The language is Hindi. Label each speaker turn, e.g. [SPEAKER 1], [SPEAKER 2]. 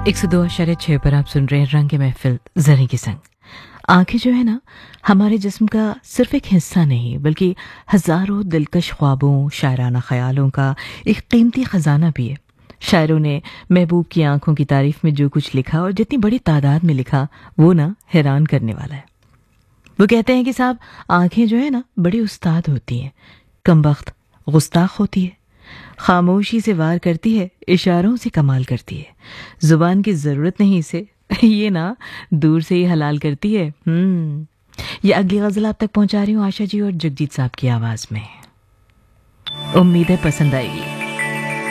[SPEAKER 1] 102.6 पर आप सुन रहे हैं रंग महफिल जरी की संग। आंखें जो है ना, हमारे जिस्म का सिर्फ एक हिस्सा नहीं बल्कि हजारों दिलकश ख्वाबों, शायराना ख्यालों का एक कीमती खजाना भी है। शायरों ने महबूब की आंखों की तारीफ में जो कुछ लिखा और जितनी बड़ी तादाद में लिखा, वो ना हैरान करने वाला है। वो कहते हैं कि साहब, आंखें जो है ना बड़ी उस्ताद होती हैं, कमबख्त गुस्ताख होती है, खामोशी से वार करती है, इशारों से कमाल करती है, जुबान की जरूरत नहीं इसे, ये ना दूर से ही हलाल करती है। ये अगली गजल आप तक पहुंचा रही हूँ आशा जी और जगजीत साहब की आवाज में। उम्मीद है पसंद आएगी।